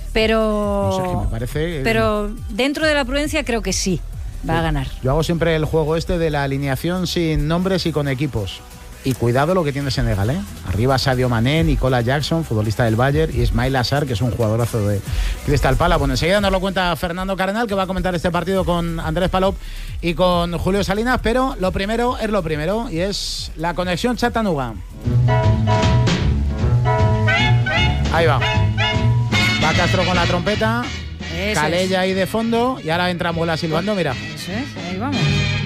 pero... No sé, que me parece... Pero dentro de la prudencia creo que sí, va a ganar. Yo hago siempre el juego de la alineación sin nombres y con equipos. Y cuidado lo que tiene Senegal, ¿eh? Arriba Sadio Mané, Nicolas Jackson, futbolista del Bayern, y Ismail Assar, que es un jugadorazo de Crystal Palace. Bueno, enseguida nos lo cuenta Fernando Cardenal, que va a comentar este partido con Andrés Palop y con Julio Salinas, pero lo primero es lo primero, y es la conexión Chattanooga. Ahí va. Va Castro con la trompeta, Calella ahí de fondo, y ahora entra Muela silbando, mira. Eso es, ahí vamos.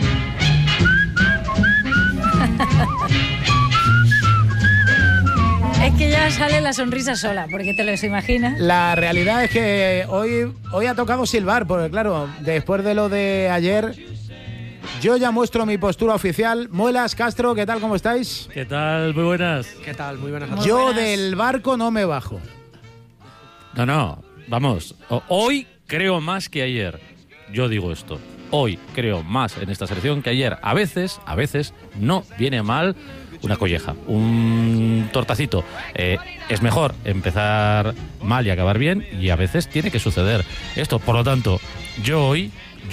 Es que ya sale la sonrisa sola, porque te lo imaginas. La realidad es que hoy ha tocado silbar, porque claro, después de lo de ayer, yo ya muestro mi postura oficial. Muelas, Castro, ¿qué tal? ¿Cómo estáis? ¿Qué tal? Muy buenas. ¿Qué tal? Muy buenas a todos. Yo del barco no me bajo. No, vamos. Hoy creo más que ayer. Yo digo esto. Hoy creo más en esta selección que ayer. A veces no viene mal una colleja, un tortacito. Es mejor empezar mal y acabar bien, y a veces tiene que suceder esto. Por lo tanto, yo hoy,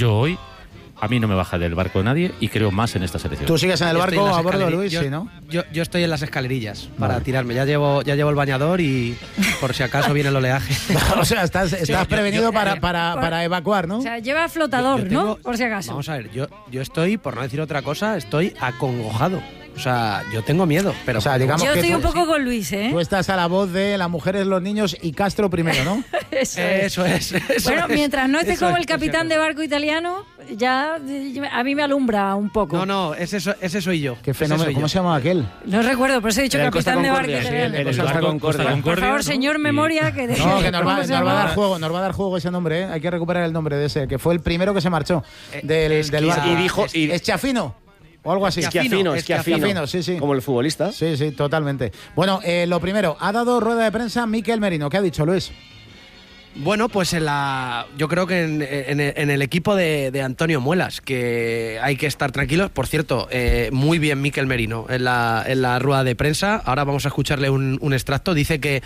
a mí no me baja del barco nadie y creo más en esta selección. ¿Tú sigues en el barco a bordo, Luis? Sí, ¿no? Yo estoy en las escalerillas para tirarme. Ya llevo el bañador y por si acaso viene el oleaje. O sea, estás prevenido para evacuar, ¿no? O sea, lleva flotador, ¿no? Por si acaso. Vamos a ver, yo estoy, por no decir otra cosa, estoy acongojado. O sea, yo tengo miedo, pero... O sea, digamos yo que estoy un poco con Luis, ¿eh? Tú estás a la voz de las mujeres, los niños y Castro primero, ¿no? Eso es. Bueno, mientras no esté como el capitán de barco italiano, ya a mí me alumbra un poco. No, ese soy yo. Qué fenómeno. ¿Cómo se llama aquel? No recuerdo, por eso he dicho capitán de barco italiano. El Costa Concordia. Por favor, señor Memoria, que... No, que nos va a dar juego ese nombre, ¿eh? Hay que recuperar el nombre de ese, que fue el primero que se marchó del barco. Y dijo... ¿Es Chafino? O algo así. Esquiafino, sí. Como el futbolista. Sí, totalmente. Bueno, lo primero, ha dado rueda de prensa Mikel Merino. ¿Qué ha dicho, Luis? Bueno, pues yo creo que en el equipo de Antonio Muelas, que hay que estar tranquilos. Por cierto, muy bien Mikel Merino en la rueda de prensa. Ahora vamos a escucharle un extracto. Dice que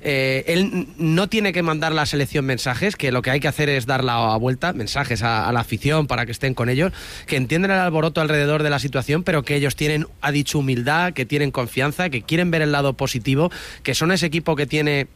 él no tiene que mandar a la selección mensajes, que lo que hay que hacer es dar la vuelta, mensajes a la afición para que estén con ellos, que entienden el alboroto alrededor de la situación, pero que ellos tienen, ha dicho, humildad, que tienen confianza, que quieren ver el lado positivo, que son ese equipo que tiene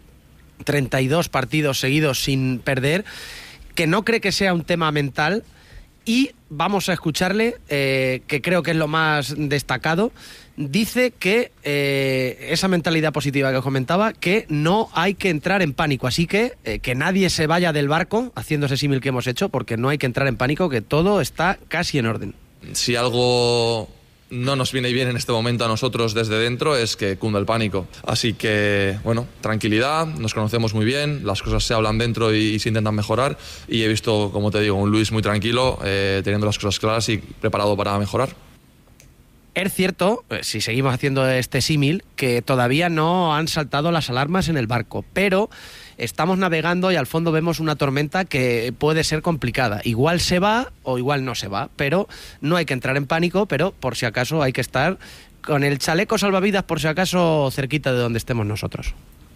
32 partidos seguidos sin perder, que no cree que sea un tema mental. Y vamos a escucharle, que creo que es lo más destacado. Dice que esa mentalidad positiva que os comentaba, que no hay que entrar en pánico. Así que nadie se vaya del barco, haciendo ese símil que hemos hecho, porque no hay que entrar en pánico, que todo está casi en orden. Si algo no nos viene bien en este momento a nosotros desde dentro, es que cunda el pánico. Así que, bueno, tranquilidad, nos conocemos muy bien, las cosas se hablan dentro y se intentan mejorar, y he visto, como te digo, un Luis muy tranquilo, teniendo las cosas claras y preparado para mejorar. Es cierto, si seguimos haciendo este símil, que todavía no han saltado las alarmas en el barco, pero estamos navegando y al fondo vemos una tormenta que puede ser complicada. Igual se va o igual no se va, pero no hay que entrar en pánico, pero por si acaso hay que estar con el chaleco salvavidas, por si acaso cerquita de donde estemos nosotros.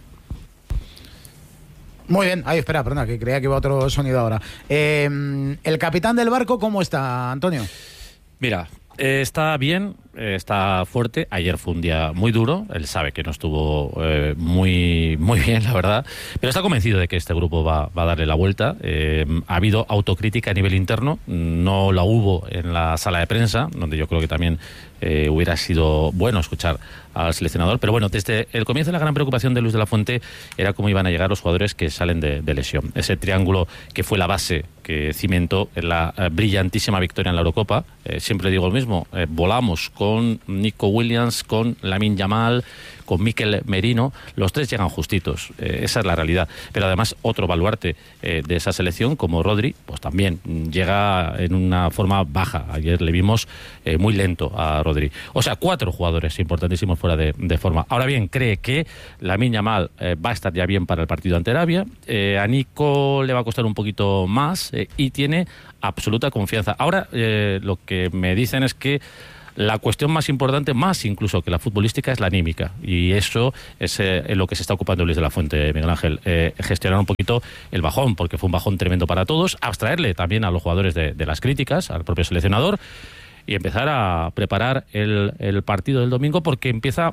Muy bien. Ay, espera, perdona, que creía que iba otro sonido ahora. El capitán del barco, ¿cómo está, Antonio? Mira, está bien, está fuerte. Ayer fue un día muy duro. Él sabe que no estuvo muy bien, la verdad. Pero está convencido de que este grupo va a darle la vuelta. Ha habido autocrítica a nivel interno. No la hubo en la sala de prensa, donde yo creo que también hubiera sido bueno escuchar al seleccionador. Pero bueno, desde el comienzo la gran preocupación de Luis de la Fuente era cómo iban a llegar los jugadores que salen de lesión. Ese triángulo que fue la base que cimentó en la brillantísima victoria en la Eurocopa. Siempre digo lo mismo, volamos con Nico Williams, con Lamine Yamal, con Mikel Merino, los tres llegan justitos, esa es la realidad. Pero además otro baluarte de esa selección, como Rodri, pues también llega en una forma baja. Ayer le vimos muy lento a Rodri. O sea, 4 jugadores importantísimos fuera de forma. Ahora bien, cree que Lamine Yamal va a estar ya bien para el partido ante Arabia. A Nico le va a costar un poquito más y tiene absoluta confianza. Ahora lo que me dicen es que La cuestión más importante, más incluso que la futbolística, es la anímica. Y eso es en lo que se está ocupando Luis de la Fuente, Miguel Ángel. Gestionar un poquito el bajón, porque fue un bajón tremendo para todos. Abstraerle también a los jugadores de las críticas, al propio seleccionador. Y empezar a preparar el partido del domingo, porque empieza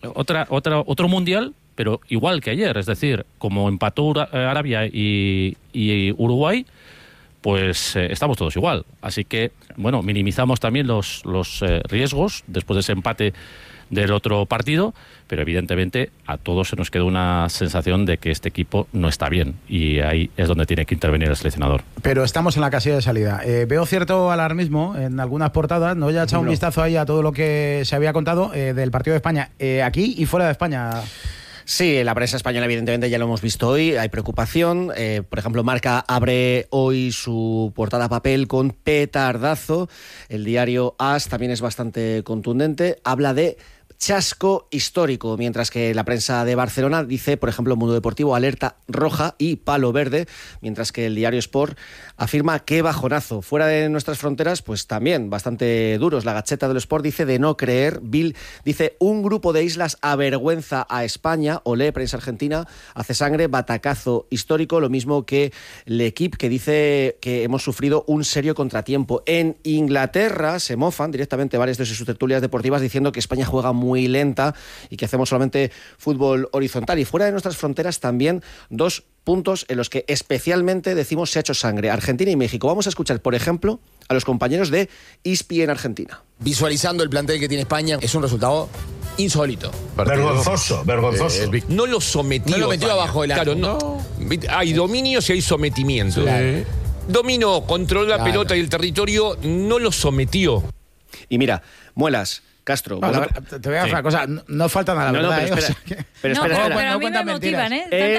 otro mundial, pero igual que ayer. Es decir, como empató Arabia y Uruguay, pues estamos todos igual. Así que, bueno, minimizamos también los riesgos después de ese empate del otro partido, pero evidentemente a todos se nos quedó una sensación de que este equipo no está bien, y ahí es donde tiene que intervenir el seleccionador. Pero estamos en la casilla de salida. Veo cierto alarmismo en algunas portadas. No, ya he echado un vistazo ahí a todo lo que se había contado del partido de España, aquí y fuera de España. Sí, en la prensa española evidentemente ya lo hemos visto hoy, hay preocupación. Por ejemplo, Marca abre hoy su portada a papel con petardazo. El diario AS también es bastante contundente, habla de chasco histórico, mientras que la prensa de Barcelona dice, por ejemplo, Mundo Deportivo, alerta roja y palo verde, mientras que el diario Sport afirma que bajonazo. Fuera de nuestras fronteras, pues también bastante duros. La Gacheta del Sport dice de no creer. Bill dice, un grupo de islas avergüenza a España. Olé, prensa argentina, hace sangre, batacazo histórico. Lo mismo que L'Equipe, que dice que hemos sufrido un serio contratiempo. En Inglaterra se mofan directamente varias de sus tertulias deportivas diciendo que España juega muy lenta y que hacemos solamente fútbol horizontal. Y fuera de nuestras fronteras también dos puntos en los que especialmente decimos se ha hecho sangre: Argentina y México. Vamos a escuchar, por ejemplo, a los compañeros de ESPN Argentina. Visualizando el plantel que tiene España, es un resultado insólito. Vergonzoso. No lo sometió. No lo metió abajo del arco. Claro, no. Hay dominios y hay sometimiento. Sí. Dominó, controló la pelota y el territorio, no lo sometió. Y mira, Muelas, Castro. Bueno, te voy a decir una cosa, no falta nada, No, ¿verdad? pero espera. Pero a mí me motivan, ¿eh?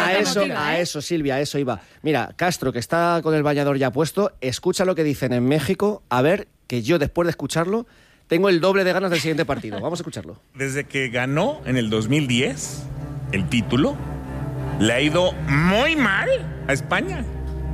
A eso, Silvia, a eso iba. Mira, Castro, que está con el bañador ya puesto, escucha lo que dicen en México, a ver, que yo después de escucharlo tengo el doble de ganas del siguiente partido. Vamos a escucharlo. Desde que ganó en el 2010 el título, le ha ido muy mal a España.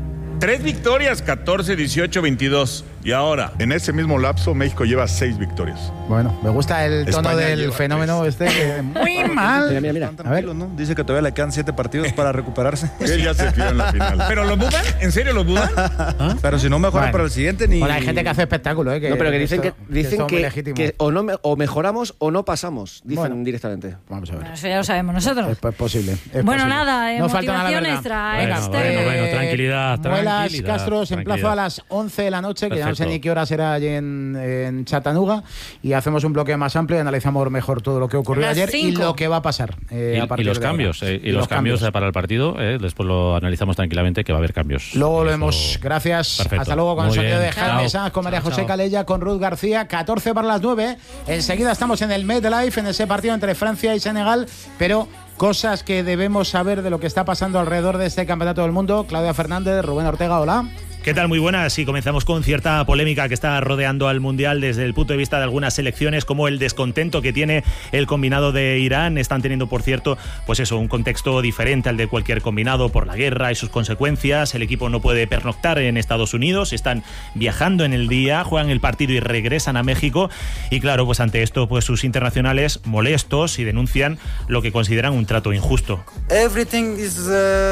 3 victorias, 14, 18, 22. Y ahora, en ese mismo lapso, México lleva 6 victorias. Bueno, me gusta el tono España del lleva fenómeno 3. muy mal. Mira. A ver. ¿no? Dice que todavía le quedan 7 partidos para recuperarse. Él ya se fió en la final. ¿pero lo dudan? ¿En serio lo dudan? Pero si no mejora para el siguiente, ni... Bueno, hay gente que hace espectáculo, ¿eh? No, pero que dicen que o mejoramos o no pasamos, dicen directamente. Vamos a ver. Bueno, eso ya lo sabemos nosotros. Es posible. Bueno, nada, no falta motivación nada, extra. Bueno, tranquilidad. Muelas, Castro, se emplaza a las 11 de la noche, que ya no sé ni qué hora será allí en Chattanooga, y hacemos un bloque más amplio y analizamos mejor todo lo que ocurrió ayer 5. Y lo que va a pasar a partir y los de cambios, ahora. y los cambios para el partido, después lo analizamos tranquilamente, que va a haber cambios. Luego lo vemos. Gracias. Perfecto. Hasta luego con el sonido de Chao. Jaime Sanz, con María José Calella, con Ruth García. 14 para las 9. Enseguida estamos en el MetLife, en ese partido entre Francia y Senegal, pero cosas que debemos saber de lo que está pasando alrededor de este Campeonato del Mundo. Claudia Fernández, Rubén Ortega, hola. ¿Qué tal? Muy buenas. Y comenzamos con cierta polémica que está rodeando al Mundial desde el punto de vista de algunas selecciones, como el descontento que tiene el combinado de Irán. Están teniendo, por cierto, pues eso, un contexto diferente al de cualquier combinado por la guerra y sus consecuencias. El equipo no puede pernoctar en Estados Unidos, están viajando en el día, juegan el partido y regresan a México. Y claro, pues ante esto, pues sus internacionales molestos y denuncian lo que consideran un trato injusto. Everything is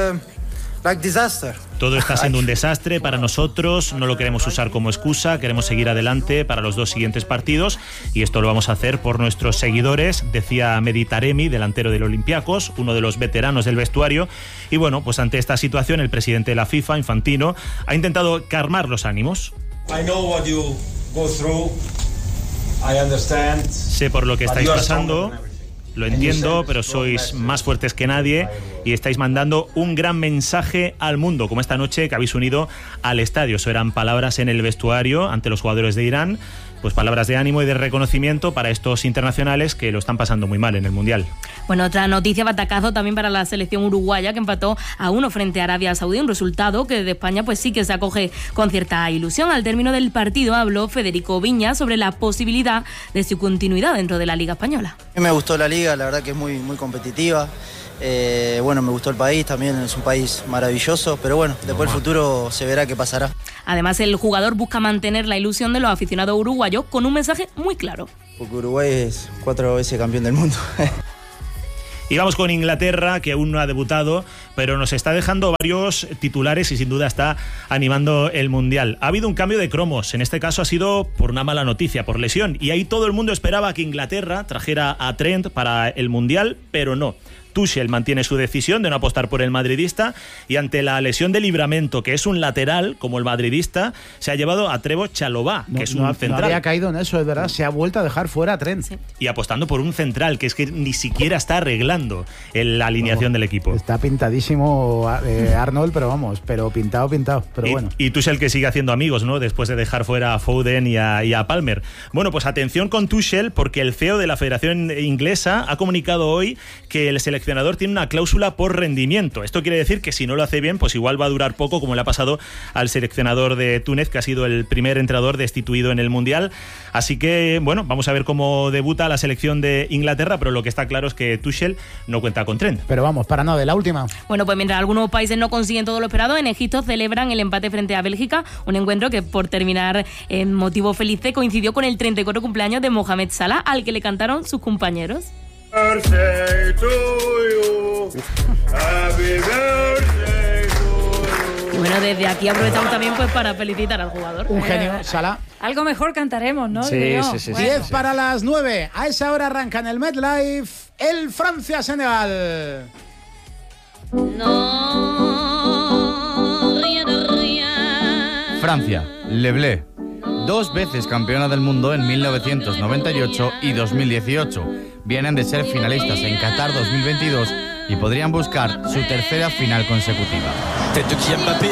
like disaster. Todo está siendo un desastre para nosotros, no lo queremos usar como excusa, queremos seguir adelante para los 2 siguientes partidos y esto lo vamos a hacer por nuestros seguidores, decía Mehdi Taremi, delantero del Olympiacos, uno de los veteranos del vestuario. Y bueno, pues ante esta situación el presidente de la FIFA, Infantino, ha intentado calmar los ánimos. I know what you go through. I understand. Sé por lo que estáis pasando. Lo entiendo, pero sois más fuertes que nadie y estáis mandando un gran mensaje al mundo, como esta noche que habéis unido al estadio. Eso eran palabras en el vestuario ante los jugadores de Irán, pues palabras de ánimo y de reconocimiento para estos internacionales que lo están pasando muy mal en el Mundial. Bueno, otra noticia, batacazo también para la selección uruguaya, que empató a 1 frente a Arabia Saudí, un resultado que de España pues sí que se acoge con cierta ilusión. Al término del partido habló Federico Viña sobre la posibilidad de su continuidad dentro de la Liga Española. Me gustó la Liga, la verdad que es muy competitiva. Bueno, me gustó el país, también es un país maravilloso, pero bueno, después el futuro se verá qué pasará. Además, el jugador busca mantener la ilusión de los aficionados uruguayos con un mensaje muy claro. Porque Uruguay es 4 veces campeón del mundo. Y vamos con Inglaterra, que aún no ha debutado, pero nos está dejando varios titulares y sin duda está animando el Mundial. Ha habido un cambio de cromos, en este caso ha sido por una mala noticia, por lesión, y ahí todo el mundo esperaba que Inglaterra trajera a Trent para el Mundial, pero no. Tuchel mantiene su decisión de no apostar por el madridista y ante la lesión de Livramento, que es un lateral como el madridista, se ha llevado a Trevoh Chalobah, que es un central. No había caído en eso, es verdad, se ha vuelto a dejar fuera a Trent. Sí. Y apostando por un central, que es que ni siquiera está arreglando la alineación del equipo. Está pintadísimo Arnold, pero pintado, pero bueno. Y Tuchel que sigue haciendo amigos, ¿no? Después de dejar fuera a Foden y a Palmer. Bueno, pues atención con Tuchel, porque el CEO de la Federación Inglesa ha comunicado hoy que el seleccionador tiene una cláusula por rendimiento. Esto quiere decir que si no lo hace bien, pues igual va a durar poco, como le ha pasado al seleccionador de Túnez, que ha sido el primer entrenador destituido en el Mundial. Así que, bueno, vamos a ver cómo debuta la selección de Inglaterra, pero lo que está claro es que Tuchel no cuenta con Trent. Pero vamos, para nada, de la última. Bueno, pues mientras algunos países no consiguen todo lo esperado, en Egipto celebran el empate frente a Bélgica, un encuentro que, por terminar en motivo feliz, coincidió con el 34 cumpleaños de Mohamed Salah, al que le cantaron sus compañeros. Birthday to you. Happy birthday to you. Y bueno, desde aquí aprovechamos también pues para felicitar al jugador. Un genio, Salah. Algo mejor cantaremos, ¿no? Sí. 10 para las 9. A esa hora arranca en el MetLife el Francia-Senegal. Francia, Leblé. 2 veces campeona del mundo en 1998 y 2018. Vienen de ser finalistas en Qatar 2022 y podrían buscar su tercera final consecutiva. Tête de Kylian Mbappé.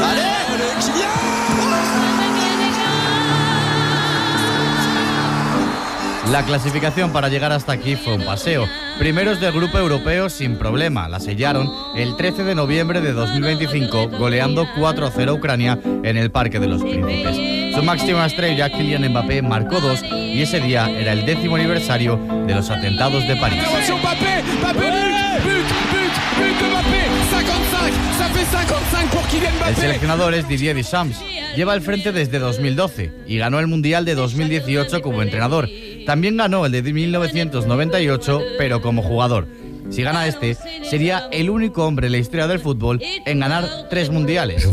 La clasificación para llegar hasta aquí fue un paseo. Primeros del grupo europeo sin problema. La sellaron el 13 de noviembre de 2025, goleando 4-0 a Ucrania en el Parque de los Príncipes. Su máxima estrella, Kylian Mbappé, marcó 2 y ese día era el 10º aniversario de los atentados de París. El seleccionador es Didier Deschamps. Lleva al frente desde 2012 y ganó el Mundial de 2018 como entrenador. También ganó el de 1998, pero como jugador. Si gana este, sería el único hombre en la historia del fútbol en ganar 3 mundiales.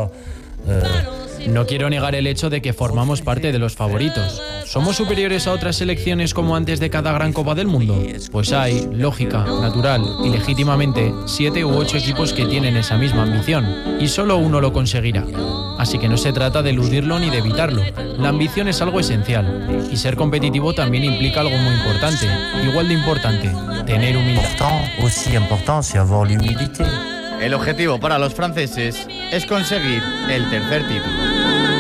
No quiero negar el hecho de que formamos parte de los favoritos. ¿Somos superiores a otras selecciones como antes de cada gran Copa del Mundo? Pues hay, lógica, natural y legítimamente, 7 u 8 equipos que tienen esa misma ambición, y solo uno lo conseguirá. Así que no se trata de eludirlo ni de evitarlo. La ambición es algo esencial, y ser competitivo también implica algo muy importante, igual de importante, tener humildad. El objetivo para los franceses es conseguir el tercer título.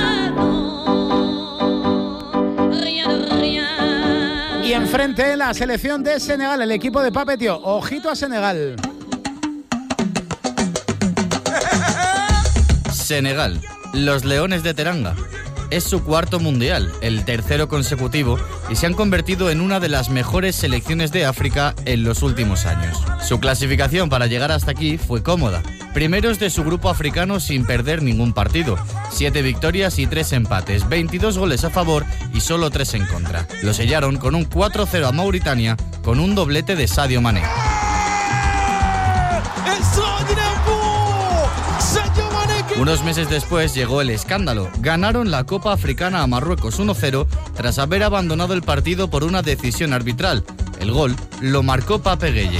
Y enfrente la selección de Senegal, el equipo de Pape Thiaw. Ojito a Senegal. Senegal, los Leones de Teranga. Es su 4º mundial, el 3º consecutivo, y se han convertido en una de las mejores selecciones de África en los últimos años. Su clasificación para llegar hasta aquí fue cómoda. Primeros de su grupo africano sin perder ningún partido. 7 victorias y 3 empates, 22 goles a favor y solo 3 en contra. Lo sellaron con un 4-0 a Mauritania con un doblete de Sadio Mané. Unos meses después llegó el escándalo. Ganaron la Copa Africana a Marruecos 1-0 tras haber abandonado el partido por una decisión arbitral. El gol lo marcó Pape Gueye.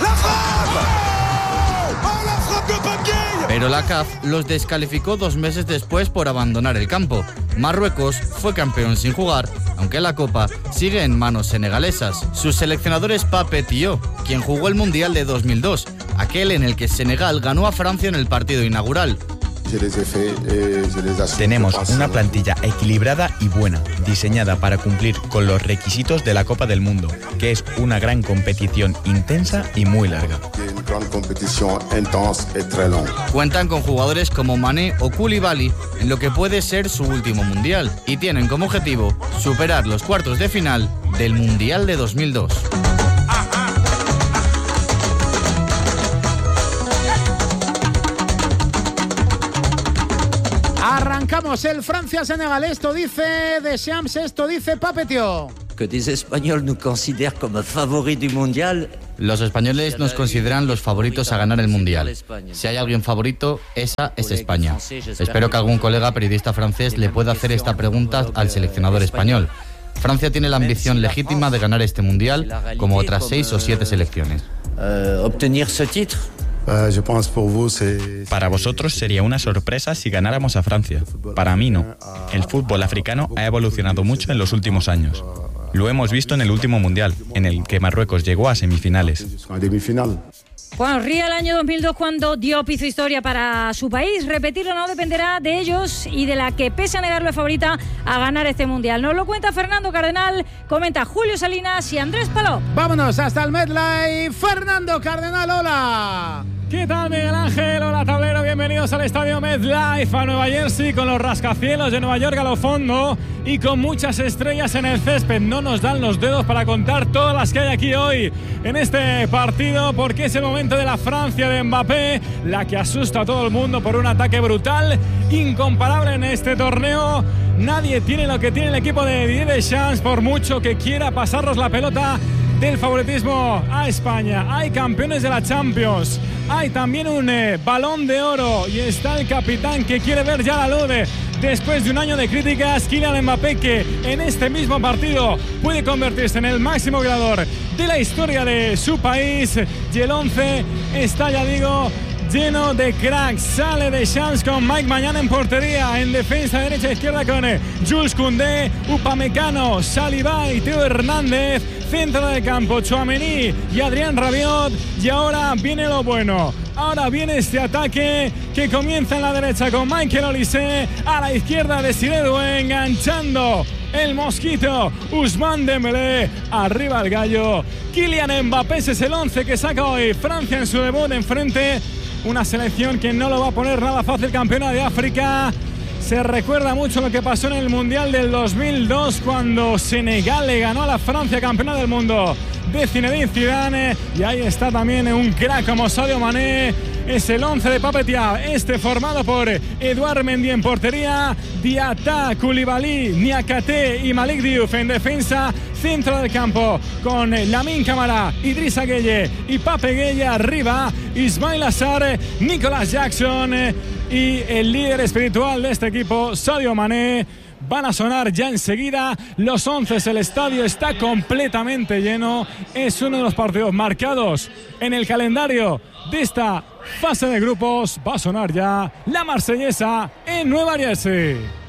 Pero la CAF los descalificó 2 meses después por abandonar el campo. Marruecos fue campeón sin jugar, aunque la Copa sigue en manos senegalesas. Su seleccionador es Pape Thiaw, quien jugó el Mundial de 2002, aquel en el que Senegal ganó a Francia en el partido inaugural. Tenemos una plantilla equilibrada y buena, diseñada para cumplir con los requisitos de la Copa del Mundo, que es una gran competición intensa y muy larga. Cuentan con jugadores como Mané o Koulibaly en lo que puede ser su último mundial y tienen como objetivo superar los cuartos de final del Mundial de 2002. Arrancamos el Francia-Senegal. Esto dice Deschamps, esto dice Papetio. Que des Espagnols nous considèrent comme favoris du mondial. Los españoles nos consideran los favoritos a ganar el Mundial. Si hay alguien favorito, esa es España. Espero que algún colega periodista francés le pueda hacer esta pregunta al seleccionador español. Francia tiene la ambición legítima de ganar este Mundial, como otras 6 o 7 selecciones. Obtener ce titre. Para vosotros sería una sorpresa si ganáramos a Francia. Para mí no. El fútbol africano ha evolucionado mucho en los últimos años. Lo hemos visto en el último Mundial, en el que Marruecos llegó a semifinales. Bueno, ría el año 2002 cuando Diop hizo historia para su país. Repetirlo no dependerá de ellos y de la que, pese a negarlo, es favorita a ganar este Mundial. Nos lo cuenta Fernando Cardenal, comenta Julio Salinas y Andrés Palop. Vámonos hasta el MetLife. Fernando Cardenal, hola. ¿Qué tal, Miguel Ángel? Hola, tablero. Bienvenidos al estadio MetLife a Nueva Jersey, con los rascacielos de Nueva York a lo fondo y con muchas estrellas en el césped. No nos dan los dedos para contar todas las que hay aquí hoy en este partido, porque es el momento de la Francia de Mbappé, la que asusta a todo el mundo por un ataque brutal, incomparable en este torneo. Nadie tiene lo que tiene el equipo de Didier Deschamps, por mucho que quiera pasarnos la pelota del favoritismo a España. Hay campeones de la Champions, hay también un balón de oro y está el capitán que quiere ver ya la luz después de un año de críticas. Kylian Mbappé, que en este mismo partido puede convertirse en el máximo goleador de la historia de su país, y el 11 está, ya digo, lleno de cracks. Sale Deschamps con Mike Maignan en portería, en defensa derecha e izquierda con Jules Koundé, Upamecano, Saliba y Theo Hernández. Centro del campo, Tchouaméni y Adrien Rabiot. Y ahora viene lo bueno. Ahora viene este ataque que comienza en la derecha con Michael Olise. A la izquierda Desiré Doué, enganchando el mosquito Ousmane Dembélé. Arriba el gallo. Kylian Mbappé, ese es el 11 que saca hoy Francia en su debut enfrente. Una selección que no lo va a poner nada fácil, campeona de África. Se recuerda mucho lo que pasó en el Mundial del 2002, cuando Senegal le ganó a la Francia, campeona del mundo de Zinedine Zidane. Y ahí está también un crack como Sadio Mané. Es el 11 de Papetia, formado por Edouard Mendy en portería, Diatta, Koulibaly, Niakate y Malik Diouf en defensa. Centro del campo con Lamine Camara, Idrissa Gueye y Pape Gueye. Arriba Ismail Assar, Nicolas Jackson y el líder espiritual de este equipo, Sadio Mané. Van a sonar ya enseguida los 11. El estadio está completamente lleno. Es uno de los partidos marcados en el calendario de esta fase de grupos. Va a sonar ya la marsellesa en Nueva Jersey.